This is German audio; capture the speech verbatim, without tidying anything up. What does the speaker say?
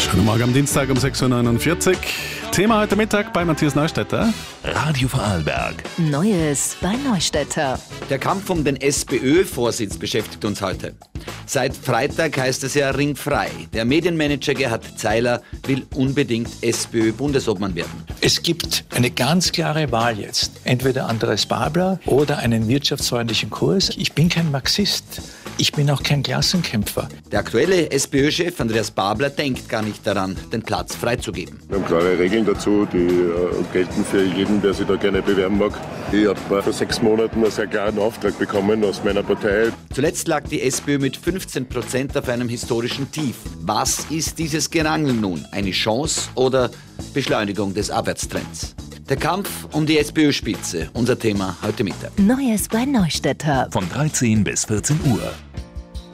Schönen Morgen am Dienstag um sechs Uhr neunundvierzig. Thema heute Mittag bei Matthias Neustädter. Radio Vorarlberg. Neues bei Neustädter. Der Kampf um den SPÖ-Vorsitz beschäftigt uns heute. Seit Freitag heißt es ja ringfrei. Der Medienmanager Gerhard Zeiler will unbedingt SPÖ-Bundesobmann werden. Es gibt eine ganz klare Wahl jetzt. Entweder Andreas Babler oder einen wirtschaftsfreundlichen Kurs. Ich bin kein Marxist. Ich bin auch kein Klassenkämpfer. Der aktuelle SPÖ-Chef Andreas Babler denkt gar nicht daran, den Platz freizugeben. Wir haben klare Regeln dazu, die äh, gelten für jeden, der sich da gerne bewerben mag. Ich habe vor sechs Monaten einen sehr klaren Auftrag bekommen aus meiner Partei. Zuletzt lag die SPÖ mit fünfzehn Prozent auf einem historischen Tief. Was ist dieses Gerangel nun? Eine Chance oder Beschleunigung des Abwärtstrends? Der Kampf um die SPÖ-Spitze, unser Thema heute Mittag. Neues bei Neustädter. Von dreizehn bis vierzehn Uhr.